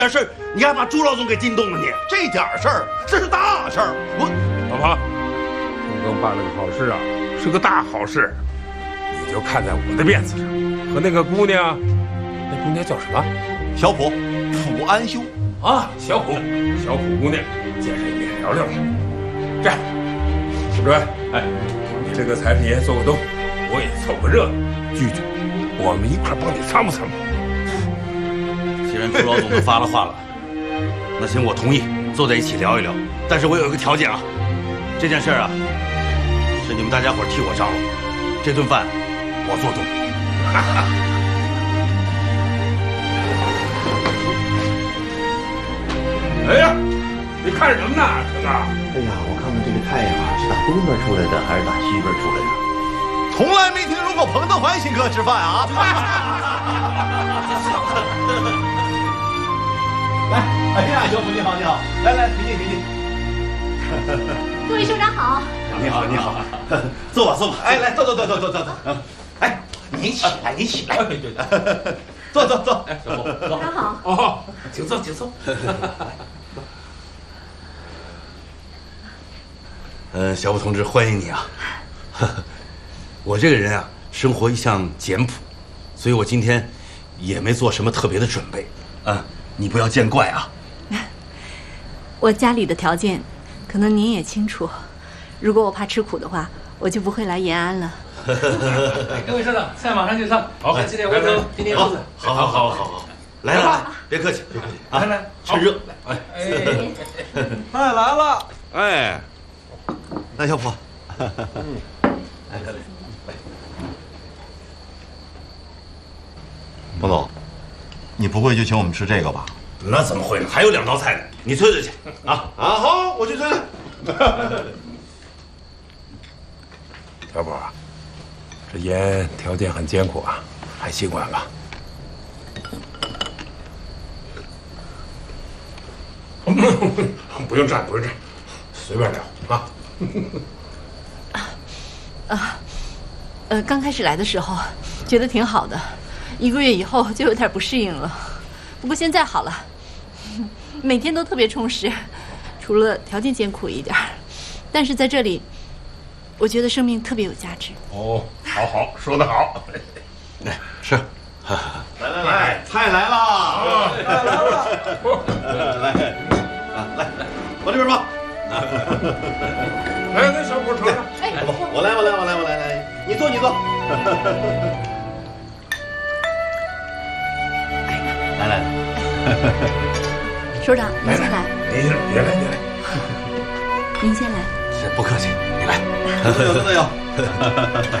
点事儿，你还把朱老总给惊动了你？ 这点事儿，这是大事儿。 老婆，春耕办了个好事啊，是个大好事，你就看在我的面子上，和那个姑娘，那姑娘叫什么？ 小普，普安修啊，小普姑娘，见上一面聊聊。这样，吴主任，哎，你这个彩品做个东，我也凑个热闹，聚聚，我们一块帮你参谋参谋。 既然朱老总都发了话了，那行，我同意坐在一起聊一聊。但是我有一个条件啊，这件事儿啊，是你们大家伙替我张罗，这顿饭我做东。 哎呀，你看什么呢，陈刚？ 哎呀，我看看这个太阳啊，是打东边出来的还是打西边出来的？ 从来没听说过彭德怀请客吃饭啊！来，哎呀，小普你好，你好，来，请进，请进。 各位首长好。 你好，你好，坐吧，坐吧。哎，来，坐。哎，你起来。坐。 哎，小普， 首长好。 哦，请坐。 小普同志，欢迎你啊！我这个人啊，生活一向简朴，所以我今天也没做什么特别的准备啊，你不要见怪啊。 我家里的条件，可能您也清楚。如果我怕吃苦的话，我就不会来延安了。 各位首长，菜马上就上， 好， 记得回头今天肚子。 好，来，别客气， 来， 趁热， 菜来了。 哎， 来，小普。来。彭总，你不会就请我们吃这个吧？ 那怎么会呢？还有2道菜呢，你催催去啊！ 好，我去催。 小普，这盐条件很艰苦啊，还习惯吧？不用站，随便聊啊。 刚开始来的时候，觉得挺好的，1个月以后就有点不适应了。不过现在好了，每天都特别充实，除了条件艰苦一点，但是在这里，我觉得生命特别有价值。 哦，好，说得好。 来吃， 来，菜来了，来，往这边放。 来，那小普尝尝。 哎， 我来，你坐。来， 首长，您先来。 别来。 您先来。 不客气，你来。 都有。